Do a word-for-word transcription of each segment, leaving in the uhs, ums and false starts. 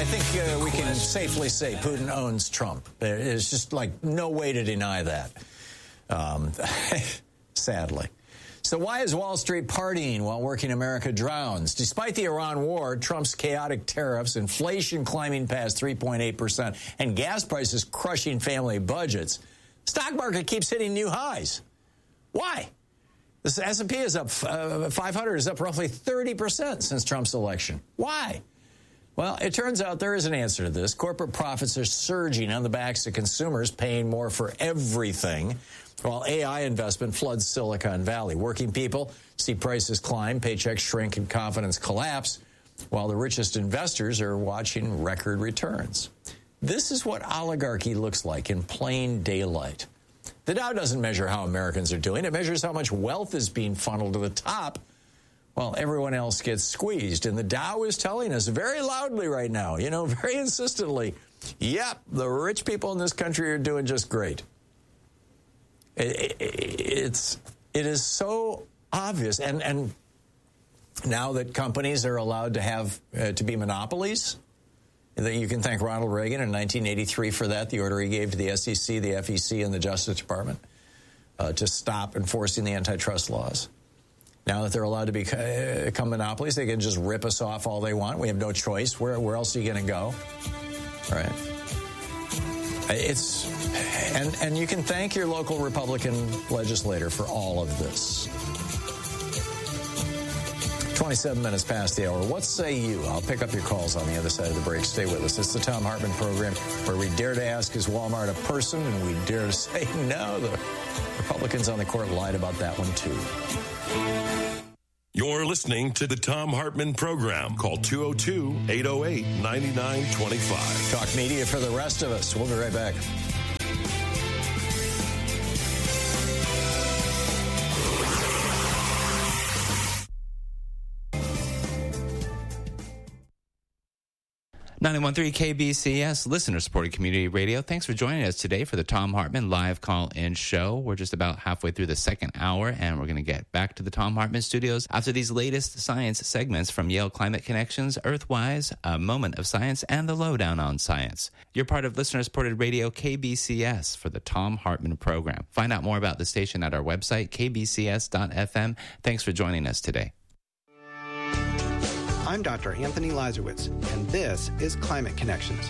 I think uh, we can safely say Putin owns Trump. There's just like no way to deny that, um, sadly. So why is Wall Street partying while working America drowns? Despite the Iran war, Trump's chaotic tariffs, inflation climbing past three point eight percent, and gas prices crushing family budgets, stock market keeps hitting new highs. Why? The S and P is up, uh, five hundred is up roughly thirty percent since Trump's election. Why? Well, it turns out there is an answer to this. Corporate profits are surging on the backs of consumers paying more for everything, while A I investment floods Silicon Valley. Working people see prices climb, paychecks shrink, and confidence collapse, while the richest investors are watching record returns. This is what oligarchy looks like in plain daylight. The Dow doesn't measure how Americans are doing. It measures how much wealth is being funneled to the top while everyone else gets squeezed. And the Dow is telling us very loudly right now, you know, very insistently, yep, the rich people in this country are doing just great. It, it, it's, it is so obvious. And, and now that companies are allowed to have, uh, to be monopolies, that you can thank Ronald Reagan in nineteen eighty-three for that, the order he gave to the S E C, the F E C, and the Justice Department uh, to stop enforcing the antitrust laws. Now that they're allowed to become monopolies, they can just rip us off all they want. We have no choice. Where, where else are you going to go? All right. It's, and, and you can thank your local Republican legislator for all of this. twenty-seven minutes past the hour. What say you? I'll pick up your calls on the other side of the break. Stay with us. It's the Thom Hartmann program where we dare to ask, is Walmart a person? And we dare to say, no, the Republicans on the court lied about that one, too. You're listening to the Thom Hartmann program. Call two oh two, eight oh eight, nine nine two five. Talk media for the rest of us. We'll be right back. ninety-one point three K B C S, listener-supported community radio. Thanks for joining us today for the Thom Hartmann live call-in show. We're just about halfway through the second hour, and we're going to get back to the Thom Hartmann studios after these latest science segments from Yale Climate Connections, Earthwise, A Moment of Science, and the Lowdown on Science. You're part of listener-supported radio K B C S for the Thom Hartmann program. Find out more about the station at our website, k b c s dot f m. Thanks for joining us today. I'm Doctor Anthony Lazarowitz, and this is Climate Connections.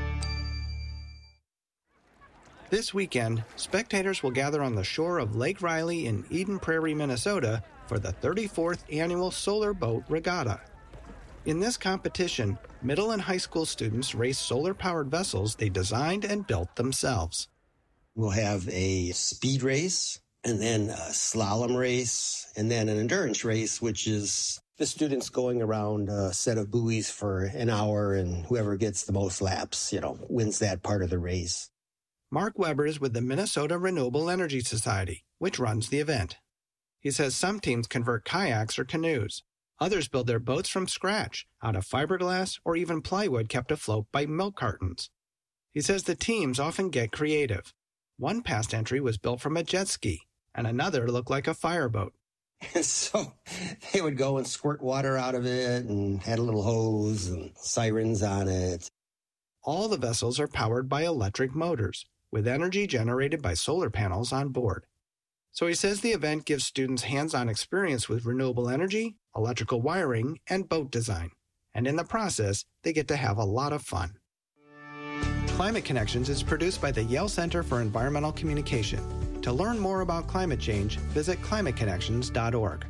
This weekend, spectators will gather on the shore of Lake Riley in Eden Prairie, Minnesota, for the thirty-fourth Annual Solar Boat Regatta. In this competition, middle and high school students race solar-powered vessels they designed and built themselves. We'll have a speed race, and then a slalom race, and then an endurance race, which is the students going around a set of buoys for an hour, and whoever gets the most laps, you know, wins that part of the race. Mark Weber is with the Minnesota Renewable Energy Society, which runs the event. He says some teams convert kayaks or canoes. Others build their boats from scratch, out of fiberglass or even plywood kept afloat by milk cartons. He says the teams often get creative. One past entry was built from a jet ski, and another looked like a fireboat. And so they would go and squirt water out of it and had a little hose and sirens on it. All the vessels are powered by electric motors, with energy generated by solar panels on board. So he says the event gives students hands-on experience with renewable energy, electrical wiring, and boat design. And in the process, they get to have a lot of fun. Climate Connections is produced by the Yale Center for Environmental Communication. To learn more about climate change, visit climate connections dot org.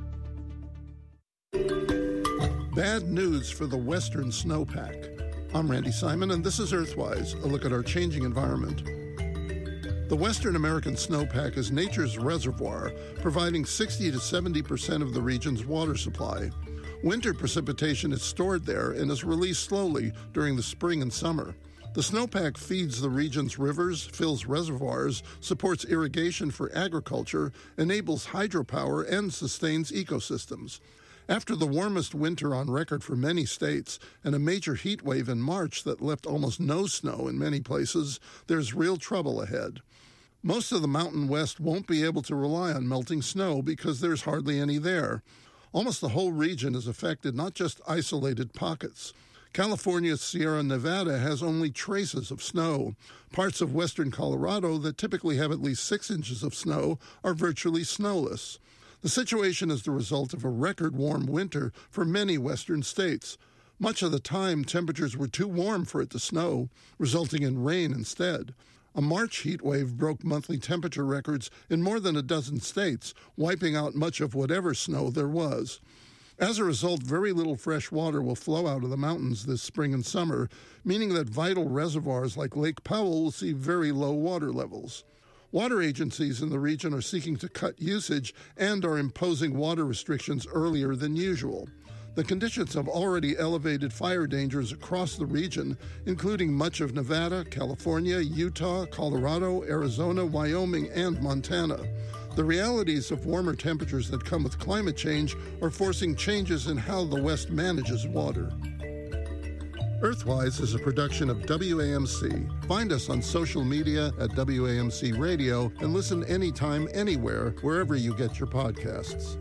Bad news for the western snowpack. I'm Randy Simon, and this is Earthwise, a look at our changing environment. The western American snowpack is nature's reservoir, providing sixty to seventy percent of the region's water supply. Winter precipitation is stored there and is released slowly during the spring and summer. The snowpack feeds the region's rivers, fills reservoirs, supports irrigation for agriculture, enables hydropower, and sustains ecosystems. After the warmest winter on record for many states and a major heat wave in March that left almost no snow in many places, there's real trouble ahead. Most of the Mountain West won't be able to rely on melting snow because there's hardly any there. Almost the whole region is affected, not just isolated pockets. California's Sierra Nevada has only traces of snow. Parts of western Colorado that typically have at least six inches of snow are virtually snowless. The situation is the result of a record warm winter for many western states. Much of the time, temperatures were too warm for it to snow, resulting in rain instead. A March heat wave broke monthly temperature records in more than a dozen states, wiping out much of whatever snow there was. As a result, very little fresh water will flow out of the mountains this spring and summer, meaning that vital reservoirs like Lake Powell will see very low water levels. Water agencies in the region are seeking to cut usage and are imposing water restrictions earlier than usual. The conditions have already elevated fire dangers across the region, including much of Nevada, California, Utah, Colorado, Arizona, Wyoming, and Montana. The realities of warmer temperatures that come with climate change are forcing changes in how the West manages water. Earthwise is a production of W A M C. Find us on social media at W A M C Radio and listen anytime, anywhere, wherever you get your podcasts.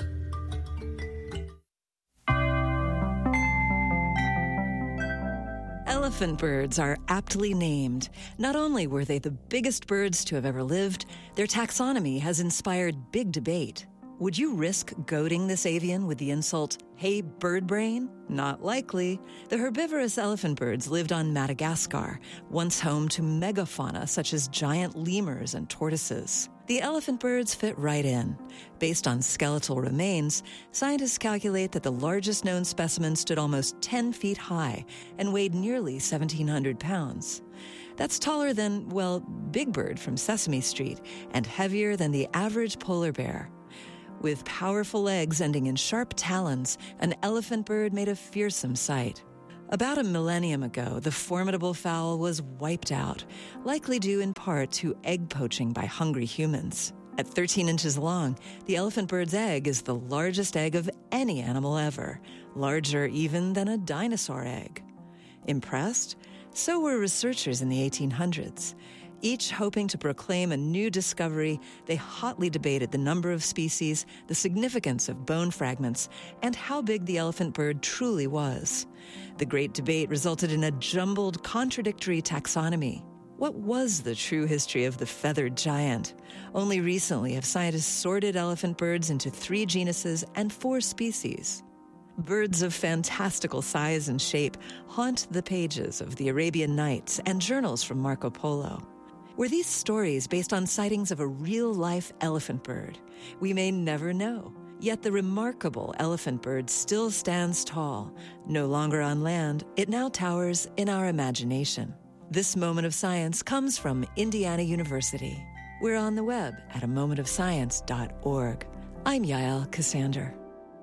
Elephant birds are aptly named. Not only were they the biggest birds to have ever lived, their taxonomy has inspired big debate. Would you risk goading this avian with the insult, "Hey, bird brain"? Not likely. The herbivorous elephant birds lived on Madagascar, once home to megafauna such as giant lemurs and tortoises. The elephant birds fit right in. Based on skeletal remains, scientists calculate that the largest known specimen stood almost ten feet high and weighed nearly seventeen hundred pounds. That's taller than, well, Big Bird from Sesame Street and heavier than the average polar bear. With powerful legs ending in sharp talons, an elephant bird made a fearsome sight. About a millennium ago, the formidable fowl was wiped out, likely due in part to egg poaching by hungry humans. At thirteen inches long, the elephant bird's egg is the largest egg of any animal ever, larger even than a dinosaur egg. Impressed? So were researchers in the eighteen hundreds. Each hoping to proclaim a new discovery, they hotly debated the number of species, the significance of bone fragments, and how big the elephant bird truly was. The great debate resulted in a jumbled, contradictory taxonomy. What was the true history of the feathered giant? Only recently have scientists sorted elephant birds into three genuses and four species. Birds of fantastical size and shape haunt the pages of the Arabian Nights and journals from Marco Polo. Were these stories based on sightings of a real-life elephant bird? We may never know. Yet the remarkable elephant bird still stands tall. No longer on land, it now towers in our imagination. This moment of science comes from Indiana University. We're on the web at a moment of science dot org. I'm Yael Cassander.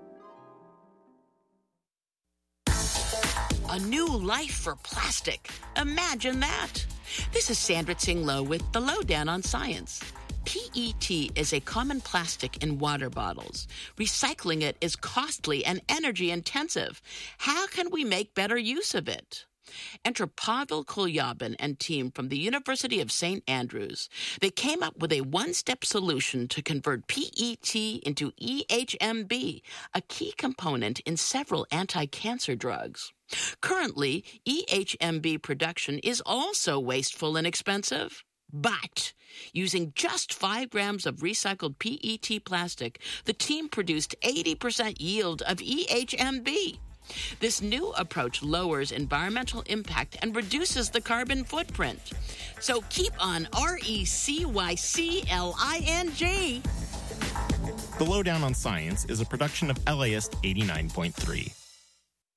A new life for plastic. Imagine that. This is Sandra Tsing Loh with The Lowdown on Science. P E T is a common plastic in water bottles. Recycling it is costly and energy intensive. How can we make better use of it? Enter Pavel Kolyabin and team from the University of Saint Andrews. They came up with a one-step solution to convert P E T into E H M B, a key component in several anti-cancer drugs. Currently, E H M B production is also wasteful and expensive. But using just five grams of recycled P E T plastic, the team produced eighty percent yield of E H M B. This new approach lowers environmental impact and reduces the carbon footprint. So keep on R E C Y C L I N G. The Lowdown on Science is a production of L A S eighty-nine point three.